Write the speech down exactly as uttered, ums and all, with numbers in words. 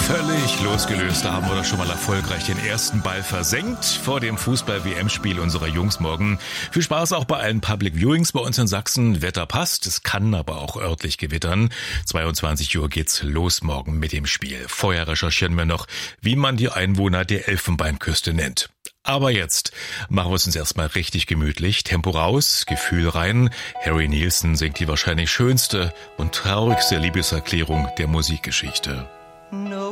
Völlig losgelöst, da haben wir doch schon mal erfolgreich den ersten Ball versenkt vor dem Fußball-W M-Spiel unserer Jungs morgen. Viel Spaß auch bei allen Public Viewings bei uns in Sachsen. Wetter passt, es kann aber auch örtlich gewittern. zweiundzwanzig Uhr geht's los morgen mit dem Spiel. Vorher recherchieren wir noch, wie man die Einwohner der Elfenbeinküste nennt. Aber jetzt machen wir es uns erstmal richtig gemütlich. Tempo raus, Gefühl rein. Harry Nilsson singt die wahrscheinlich schönste und traurigste Liebeserklärung der Musikgeschichte.